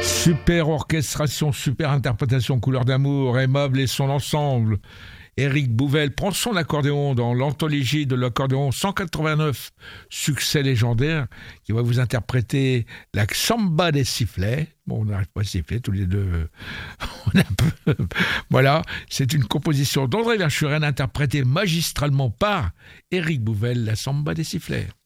Super orchestration, super interprétation, Couleur d'amour, aimable et son ensemble. Éric Bouvel prend son accordéon dans l'anthologie de l'accordéon 189, succès légendaire, qui va vous interpréter la Samba des sifflets. Bon, on n'arrive pas à siffler tous les deux. On est un peu... Voilà, c'est une composition d'André Verschuren interprétée magistralement par Éric Bouvel, la Samba des sifflets.